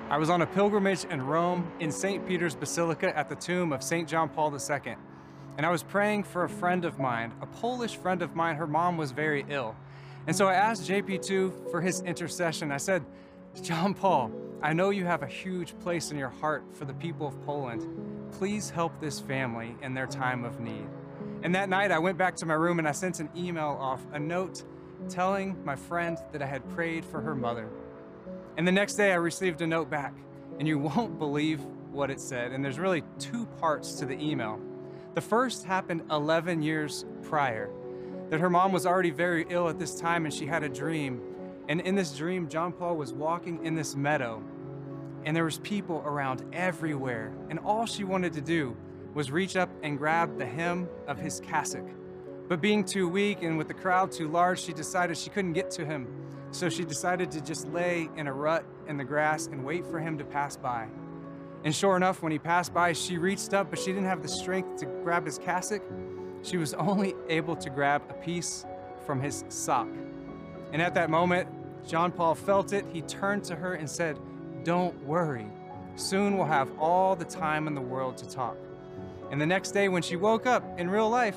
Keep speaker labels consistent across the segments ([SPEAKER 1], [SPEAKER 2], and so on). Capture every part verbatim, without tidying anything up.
[SPEAKER 1] I was on a pilgrimage in Rome in Saint Peter's Basilica at the tomb of Saint John Paul the Second. And I was praying for a friend of mine, a Polish friend of mine. Her mom was very ill. And so I asked J P two for his intercession. I said, John Paul, I know you have a huge place in your heart for the people of Poland. Please help this family in their time of need. And that night I went back to my room and I sent an email off, a note telling my friend that I had prayed for her mother. And the next day I received a note back, and you won't believe what it said. And there's really two parts to the email. The first happened eleven years prior, that her mom was already very ill at this time and she had a dream. And in this dream, John Paul was walking in this meadow and there was people around everywhere. And all she wanted to do was reach up and grab the hem of his cassock. But being too weak and with the crowd too large, she decided she couldn't get to him. So she decided to just lay in a rut in the grass and wait for him to pass by. And sure enough, when he passed by, she reached up, but she didn't have the strength to grab his cassock. She was only able to grab a piece from his sock. And at that moment, John Paul felt it. He turned to her and said, "Don't worry. Soon we'll have all the time in the world to talk." And the next day when she woke up in real life,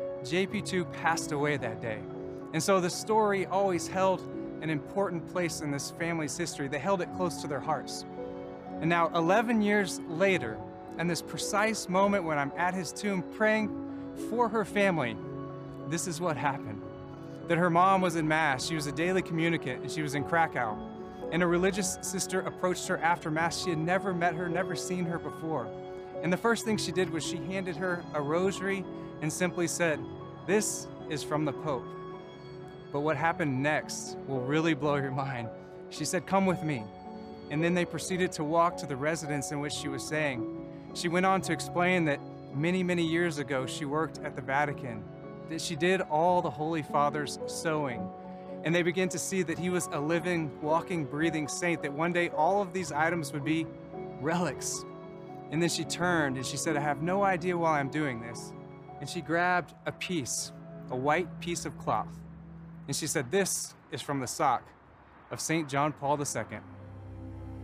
[SPEAKER 1] J P two passed away that day. And so the story always held an important place in this family's history. They held it close to their hearts. And now eleven years later, and this precise moment when I'm at his tomb praying for her family, this is what happened. That her mom was in Mass, she was a daily communicant, and she was in Krakow. And a religious sister approached her after Mass. She had never met her, never seen her before. And the first thing she did was she handed her a rosary and simply said, "This is from the Pope." But what happened next will really blow your mind. She said, "Come with me." And then they proceeded to walk to the residence in which she was staying. She went on to explain that many, many years ago, she worked at the Vatican, that she did all the Holy Father's sewing. And they began to see that he was a living, walking, breathing saint, that one day all of these items would be relics. And then she turned and she said, "I have no idea why I'm doing this." And she grabbed a piece, a white piece of cloth. And she said, "This is from the sock of Saint John Paul the Second."